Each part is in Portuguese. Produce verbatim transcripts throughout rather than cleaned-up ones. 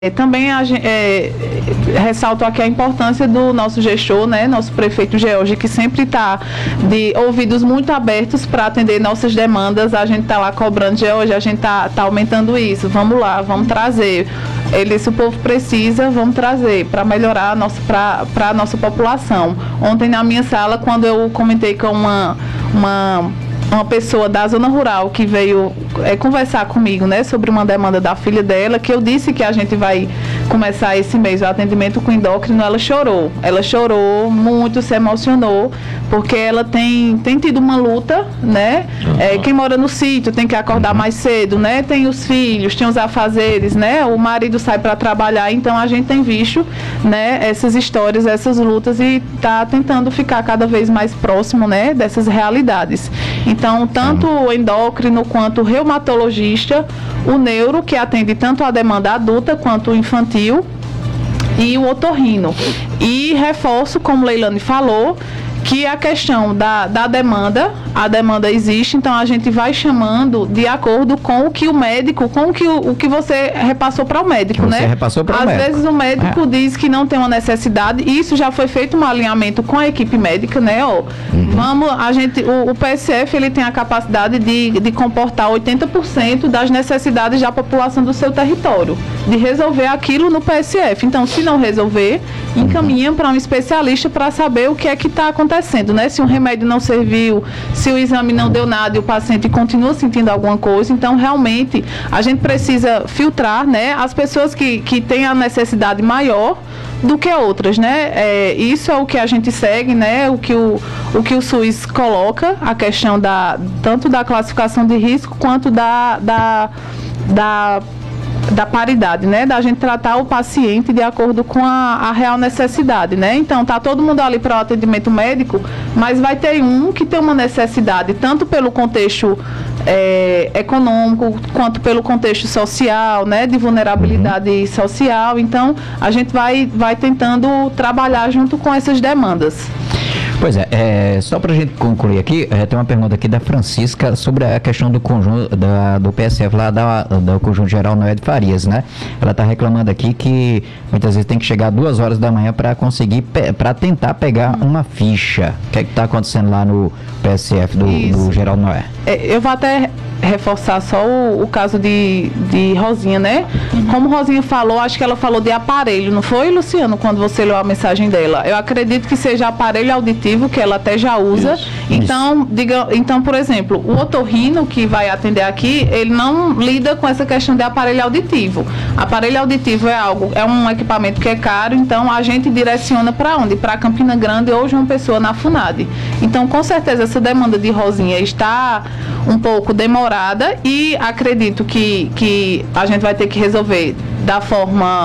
Também a, é, ressalto aqui a importância do nosso gestor, né, nosso prefeito George, que sempre está de ouvidos muito abertos para atender nossas demandas. A gente está lá cobrando, George, a gente está tá aumentando isso, vamos lá, vamos trazer. Ele, se o povo precisa, vamos trazer para melhorar para a nossa população. Ontem na minha sala, quando eu comentei com uma... uma uma pessoa da zona rural que veio é, conversar comigo, né, sobre uma demanda da filha dela, que eu disse que a gente vai começar esse mês o atendimento com endócrino, ela chorou. Ela chorou muito, se emocionou, porque ela tem, tem tido uma luta, né? Uhum. É, quem mora no sítio tem que acordar uhum. mais cedo, né? Tem os filhos, tem os afazeres, né? O marido sai para trabalhar, então a gente tem visto, né, essas histórias, essas lutas e está tentando ficar cada vez mais próximo, né, dessas realidades. Então, tanto o endócrino quanto o reumatologista, o neuro, que atende tanto a demanda adulta quanto infantil, e o otorrino. E reforço, como Leilane falou, que a questão da, da demanda, a demanda existe, então a gente vai chamando de acordo com o que o médico, com o que, o, o que você repassou para o médico, você né? repassou para o Às médico. vezes o médico é. diz que não tem uma necessidade, e isso já foi feito um alinhamento com a equipe médica, né? Ó, uhum. Vamos, a gente, o, o P S F, ele tem a capacidade de, de comportar oitenta por cento das necessidades da população do seu território, de resolver aquilo no P S F. Então, se não resolver, encaminha para um especialista para saber o que é que está acontecendo, né? Se um remédio não serviu, se o exame não deu nada e o paciente continua sentindo alguma coisa, então realmente a gente precisa filtrar, né, as pessoas que, que têm a necessidade maior do que outras, né? É, isso é o que a gente segue, né? O que o, o que o SUS coloca, a questão da, tanto da classificação de risco quanto da, da, da da paridade, né, da gente tratar o paciente de acordo com a, a real necessidade, né? Então tá todo mundo ali para o atendimento médico, mas vai ter um que tem uma necessidade tanto pelo contexto é, econômico quanto pelo contexto social, né, de vulnerabilidade uhum. social. Então a gente vai vai tentando trabalhar junto com essas demandas. Pois é, é só para a gente concluir aqui, é, tem uma pergunta aqui da Francisca sobre a questão do conjunto da, do P S F lá da, do Conjunto Geral Noé de Farias, né? Ela está reclamando aqui que muitas vezes tem que chegar duas horas da manhã para conseguir, para tentar pegar hum. uma ficha. O que é que está acontecendo lá no P S F do, do Geral Noé? É, eu vou até reforçar só o, o caso de, de Rosinha, né? Uhum. Como Rosinha falou, acho que ela falou de aparelho, não foi, Luciano, quando você leu a mensagem dela? Eu acredito que seja aparelho auditivo, que ela até já usa. Isso. Então, Isso. Diga, então, por exemplo, o otorrino que vai atender aqui, ele não lida com essa questão de aparelho auditivo. Aparelho auditivo é algo, é um equipamento que é caro, então a gente direciona para onde? Para Campina Grande ou João Pessoa na FUNAD. Então, com certeza, essa demanda de Rosinha está um pouco demorada e acredito que, que a gente vai ter que resolver da forma,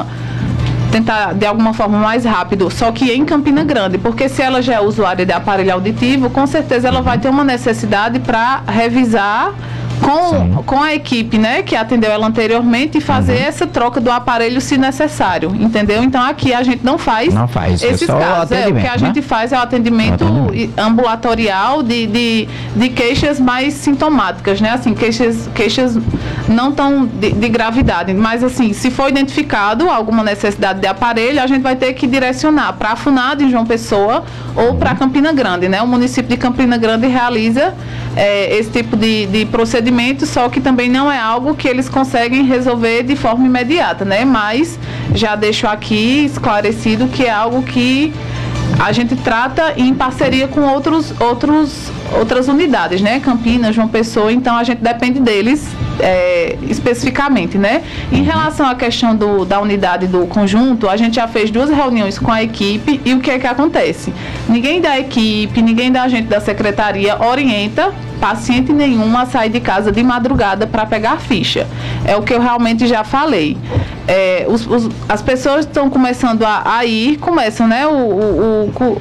tentar de alguma forma mais rápido, só que em Campina Grande, porque se ela já é usuária de aparelho auditivo, com certeza ela vai ter uma necessidade para revisar com, com a equipe, né, que atendeu ela anteriormente e fazer uhum. essa troca do aparelho se necessário, entendeu? Então aqui a gente não faz, não faz esses é só casos, é, o que a né? gente faz é o atendimento, o atendimento. ambulatorial de, de, de queixas mais sintomáticas, né, assim, queixas, queixas não tão de, de gravidade, mas assim, se for identificado alguma necessidade de aparelho, a gente vai ter que direcionar para a FUNAD em João Pessoa ou para Campina Grande, né? O município de Campina Grande realiza é, esse tipo de, de procedimento, só que também não é algo que eles conseguem resolver de forma imediata, né? Mas já deixo aqui esclarecido que é algo que a gente trata em parceria com outros, outros, outras unidades, né? Campinas, João Pessoa, então a gente depende deles é, especificamente, né? Em relação à questão do, da unidade do conjunto, a gente já fez duas reuniões com a equipe e o que é que acontece? Ninguém da equipe, ninguém da gente da secretaria orienta paciente nenhum a sair de casa de madrugada para pegar ficha. É o que eu realmente já falei. É, os, os, as pessoas estão começando a, a ir, começam, né, o, o, o,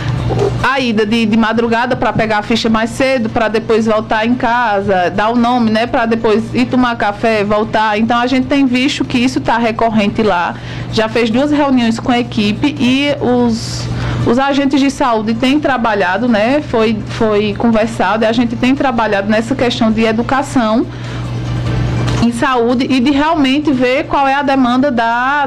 a ida de, de madrugada para pegar a ficha mais cedo, para depois voltar em casa, dar o nome, né, para depois ir tomar café, voltar. Então a gente tem visto que isso está recorrente lá. Já fez duas reuniões com a equipe e os Os agentes de saúde têm trabalhado, né? Foi, foi conversado e a gente tem trabalhado nessa questão de educação em saúde e de realmente ver qual é a demanda da,